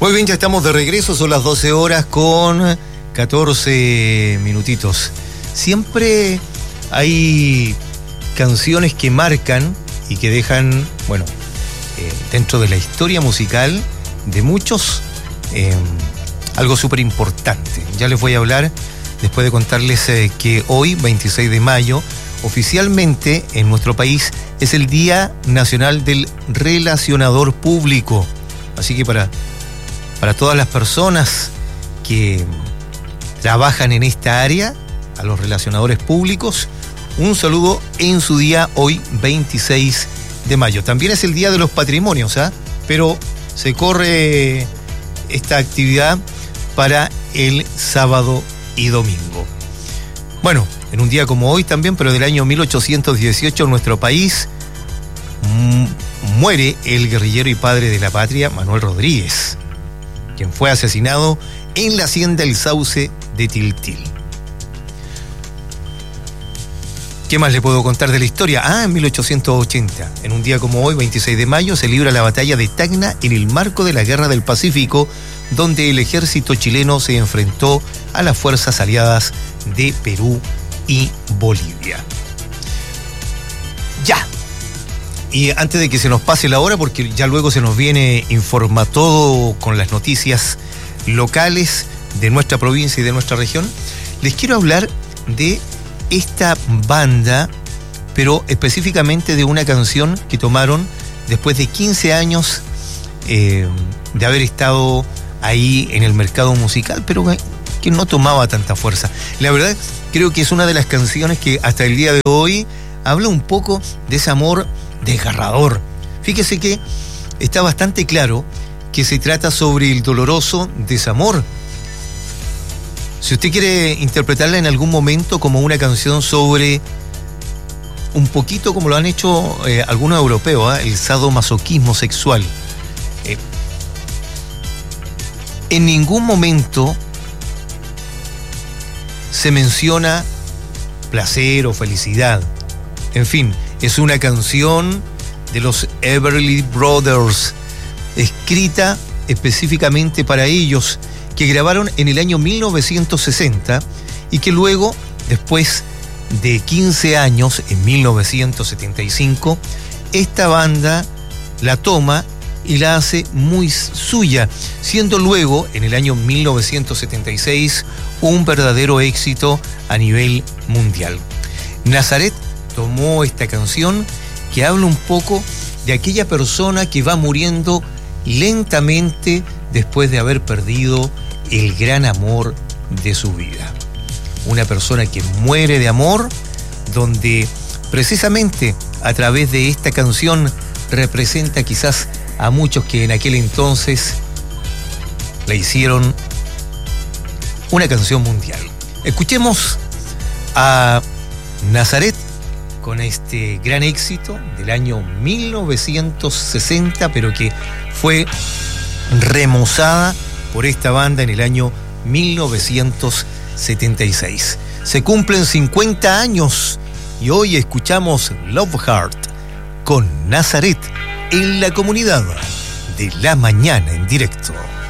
Muy bien, ya estamos de regreso, son las 12 horas con 14 minutitos. Siempre hay canciones que marcan y que dejan, bueno, dentro de la historia musical de muchos, algo súper importante. Ya les voy a hablar, después de contarles que hoy, 26 de mayo, oficialmente en nuestro país es el Día Nacional del Relacionador Público. Así que para todas las personas que trabajan en esta área, a los relacionadores públicos, un saludo en su día hoy, 26 de mayo. También es el Día de los Patrimonios, pero se corre esta actividad para el sábado y domingo. Bueno, en un día como hoy también, pero del año 1818, en nuestro país muere el guerrillero y padre de la patria, Manuel Rodríguez, quien fue asesinado en la hacienda El Sauce de Tiltil. ¿Qué más le puedo contar de la historia? En 1880, en un día como hoy, 26 de mayo, se libra la batalla de Tacna en el marco de la Guerra del Pacífico, donde el ejército chileno se enfrentó a las fuerzas aliadas de Perú y Bolivia. Ya. Y antes de que se nos pase la hora, porque ya luego se nos viene todo con las noticias locales de nuestra provincia y de nuestra región, les quiero hablar de esta banda, pero específicamente de una canción que tomaron después de 15 años de haber estado ahí en el mercado musical, pero que no tomaba tanta fuerza. La verdad, creo que es una de las canciones que hasta el día de hoy habla un poco de ese amor desgarrador. Fíjese que está bastante claro que se trata sobre el doloroso desamor. Si usted quiere interpretarla en algún momento como una canción sobre, un poquito como lo han hecho algunos europeos, el sadomasoquismo sexual, en ningún momento se menciona placer o felicidad. En fin, es una canción de los Everly Brothers, escrita específicamente para ellos, que grabaron en el año 1960 y que luego, después de 15 años, en 1975, esta banda la toma y la hace muy suya, siendo luego, en el año 1976, un verdadero éxito a nivel mundial. Nazaret tomó esta canción que habla un poco de aquella persona que va muriendo lentamente después de haber perdido el gran amor de su vida. Una persona que muere de amor, donde precisamente a través de esta canción representa quizás a muchos que en aquel entonces le hicieron una canción mundial. Escuchemos a Nazaret con este gran éxito del año 1960, pero que fue remozada por esta banda en el año 1976. Se cumplen 50 años y hoy escuchamos Love Heart con Nazaret en la comunidad de La Mañana en Directo.